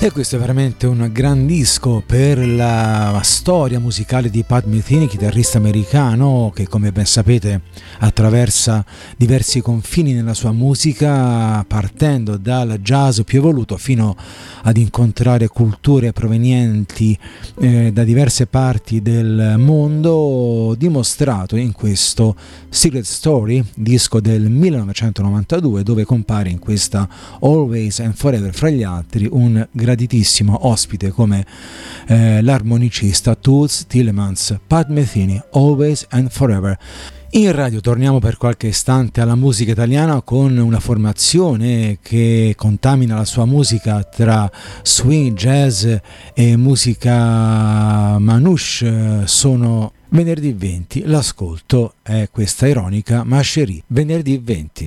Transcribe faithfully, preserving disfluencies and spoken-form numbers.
E questo è veramente un gran disco per la storia musicale di Pat Metheny, chitarrista americano che, come ben sapete, attraversa diversi confini nella sua musica, partendo dal jazz più evoluto fino ad incontrare culture provenienti eh, da diverse parti del mondo, dimostrato in questo Secret Story, disco del millenovecentonovantadue, dove compare in questa Always and Forever fra gli altri un graditissimo ospite come eh, l'armonicista Toots Thielemans. Pat Metheny, Always and Forever. In radio torniamo per qualche istante alla musica italiana con una formazione che contamina la sua musica tra swing, jazz e musica manouche. Sono Venerdì venti, l'ascolto è questa ironica Ma Chérie, Venerdì venti.